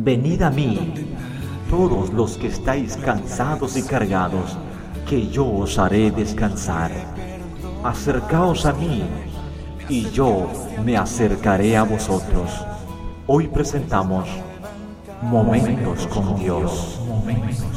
Venid a mí, todos los que estáis cansados y cargados, que yo os haré descansar. Acercaos a mí, y yo me acercaré a vosotros. Hoy presentamos Momentos con Dios.